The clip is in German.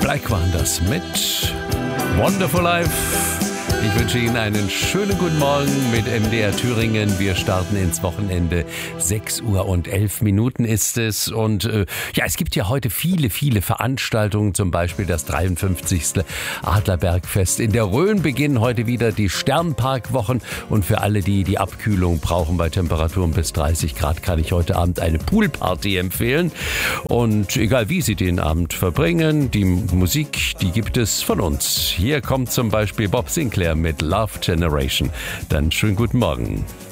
Black waren das mit Wonderful Life. Ich wünsche Ihnen einen schönen guten Morgen mit MDR Thüringen. Wir starten ins Wochenende. 6:11 Uhr ist es. Und es gibt ja heute viele Veranstaltungen. Zum Beispiel das 53. Adlerbergfest. In der Rhön beginnen heute wieder die Sternparkwochen. Und für alle, die die Abkühlung brauchen bei Temperaturen bis 30 Grad, kann ich heute Abend eine Poolparty empfehlen. Und egal wie Sie den Abend verbringen, die Musik, die gibt es von uns. Hier kommt zum Beispiel Bob Sinclair mit Love Generation. Dann schönen guten Morgen.